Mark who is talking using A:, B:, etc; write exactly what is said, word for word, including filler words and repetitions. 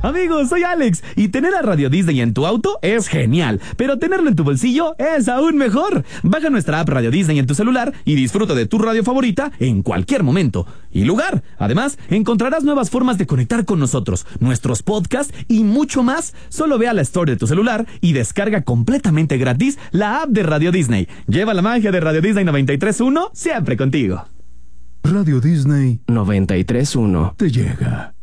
A: Amigos, soy Alex y tener a Radio Disney en tu auto es genial, pero tenerlo en tu bolsillo es aún mejor. Baja nuestra app Radio Disney en tu celular y disfruta de tu radio favorita en cualquier momento y lugar. Además, encontrarás nuevas formas de conectar con nosotros, nuestros podcasts y mucho más. Solo ve a la Store de tu celular y descarga completamente gratis la app de Radio Disney. Lleva la magia de Radio Disney noventa y tres punto uno siempre contigo.
B: Radio Disney
C: noventa y tres punto uno
B: te llega.